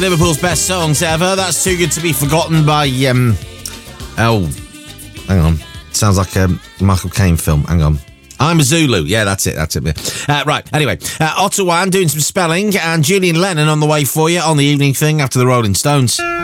Liverpool's best songs ever. That's Too Good to Be Forgotten by, hang on. Sounds like a Michael Caine film. Hang on. I'm a Zulu. Yeah, that's it. Right, anyway. Ottawa doing some spelling, and Julian Lennon on the way for you on the evening thing after the Rolling Stones.